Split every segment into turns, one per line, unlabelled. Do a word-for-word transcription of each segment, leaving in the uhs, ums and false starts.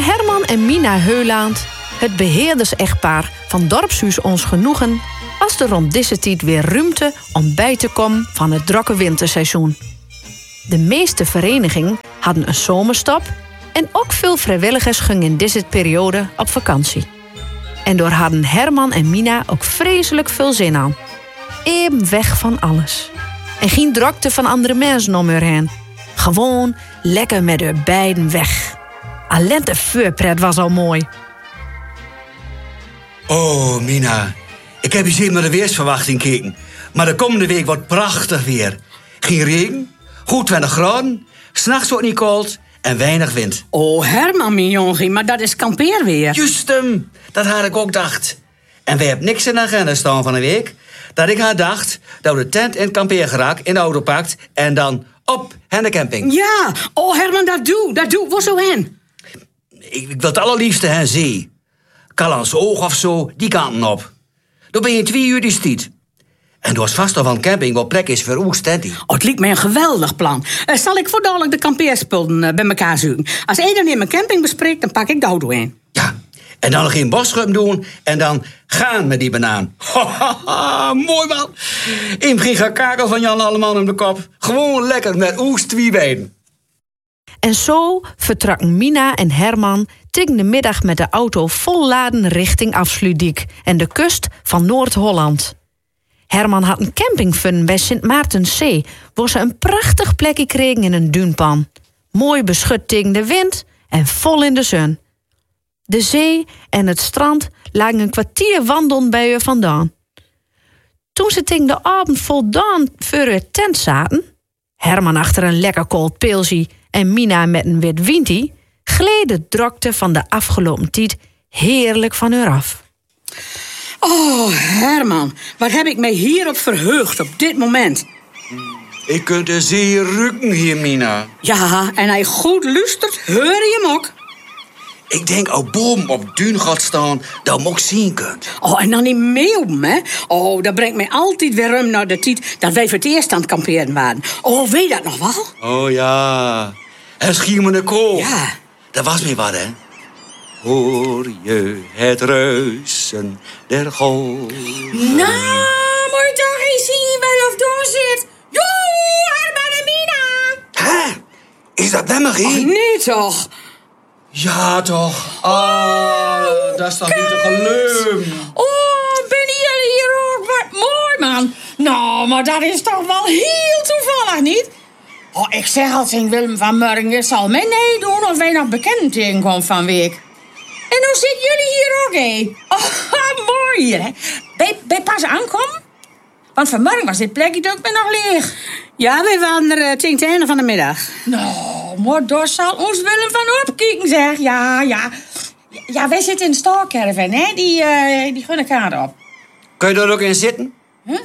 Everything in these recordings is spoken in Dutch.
Herman en Mina Heuland, het beheerders-echtpaar van Dorpshuis Ons Genoegen, was er rond deze tijd weer ruimte om bij te komen van het drukke winterseizoen. De meeste verenigingen hadden een zomerstop en ook veel vrijwilligers gingen in deze periode op vakantie. En door hadden Herman en Mina ook vreselijk veel zin aan. Even weg van alles. En geen drukte van andere mensen om haar heen. Gewoon lekker met haar beiden weg. Alleen de voorpret was al mooi.
Oh, Mina. Ik heb eens even naar de weersverwachting gekeken. Maar de komende week wordt prachtig weer. Geen regen, goed twintig graden, 's nachts wordt niet koud en weinig wind.
Oh, Herman, mijn jongen, maar dat is kampeerweer.
Juist hem, dat had ik ook gedacht. En wij hebben niks in de agenda staan van de week. Dat ik had dacht dat we de tent in het kampeergerak in de auto pakt en dan op hen de camping.
Ja, oh Herman, dat doe, dat doe. Waar zo hen?
Ik, ik wil het allerliefste hen zien. Callans Oog of zo, die kanten op. Dan ben je in twee uur die stiet. En door vast al van camping wat plek is voor oes tenti.
Oh, het lijkt mij een geweldig plan. Uh, zal ik voor dadelijk de kampeerspullen uh, bij elkaar zoeken? Als één dan in mijn camping bespreekt, dan pak ik de auto in.
Ja, en dan nog geen bosschum doen en dan gaan met die banaan. Mooi man. Eén gigakakel van Jan Alleman om de kop. Gewoon lekker met oes twee benen.
En zo vertrokken Mina en Herman tegen de middag met de auto vol laden richting Afsluitdijk en de kust van Noord-Holland. Herman had een camping gevonden bij Sint Maartenszee, waar ze een prachtig plekje kregen in een duinpan. Mooi beschut tegen de wind en vol in de zon. De zee en het strand lagen een kwartier wandelen bij haar vandaan. Toen ze tegen de avond voldaan voor haar tent zaten, Herman achter een lekker koud pilsie en Mina met een wit windie, gleed de drukte van de afgelopen tijd heerlijk van haar af.
Oh, Herman, wat heb ik mij hierop verheugd op dit moment.
Ik kunt de zee ruiken hier, Mina.
Ja, en hij goed luistert, hoor je hem ook.
Ik denk al boom op duin gaat staan, dat je ook zien kunt.
Oh, en dan die meeuwen, hè? Oh, dat brengt mij altijd weer om naar de tijd dat wij voor het eerst aan het kamperen waren. Oh, weet je dat nog wel?
Oh ja, en schiemende kool.
Ja.
Dat was weer wat, hè? Hoor je het ruisen der golven?
Nou, moet je toch eens zien wel of door zit. Joe, Herman en Mina.
Hè? Is dat hem nog
Oh, nee toch?
Ja, toch. Ah, dat is toch niet te geloven.
Oh, ben jullie hier ook? Wat mooi, man. Nou, maar dat is toch wel heel toevallig, niet? Oh, ik zeg al tegen Willem van Murgen, zal mij nee doen als wij nog bekend tegenkomen van week. En hoe zitten jullie hier ook, hé? Oh, mooi hier, hè? Bij, bij pas aankomen? Want vanmorgen was dit plekje ook nog leeg.
Ja, wij waren er uh, tegen het einde van de middag.
Nou, maar daar zal ons Willem van opkijken, zeg. Ja, ja. Ja, wij zitten in de stalcaravan, hè? Die, uh, die gunnen elkaar op.
Kun je daar ook in zitten?
Huh?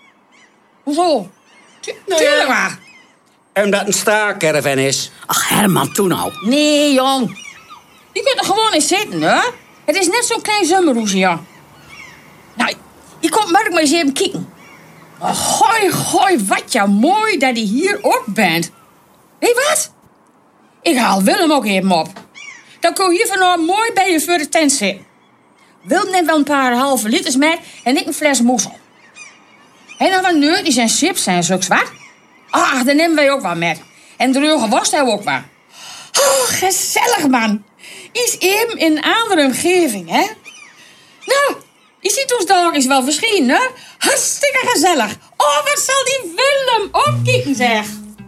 Hoezo? Tu-
Nou,
tuurlijk
ja.
waar.
Omdat het een staarcaravan is.
Ach, Herman, toen nou.
Nee, jong. Je kunt er gewoon in zitten, hè? Het is net zo'n klein zomerhoesje, ja. Nou, je komt morgen maar eens even kijken. Oh, gooi, gooi, wat ja mooi dat je hier ook bent. Weet je wat? Ik haal Willem ook even op. Dan kun je hier vanavond mooi bij je voor de tent zitten. Willem neemt wel een paar halve liters met en ik een fles moesel. En dan wat neutjes en chips en zulks wat. Ah, dan nemen wij ook wat met. En droge worst hebben we ook wat. Oh, gezellig, man. Is even in een andere omgeving, hè? Nou, je ziet ons daar eens wel verschijnen, hè? Hartstikke gezellig. Oh, wat zal die Willem opkijken, zeg.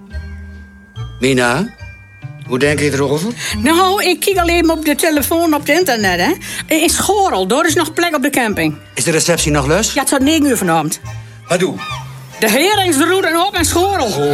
Mina, hoe denk je erover?
Nou, ik kijk alleen op de telefoon op het internet, hè. In Schorel, daar is nog plek op de camping.
Is de receptie nog lus?
Ja, het tot negen uur vanavond.
Wat doe?
De heringsroute op en Schorel.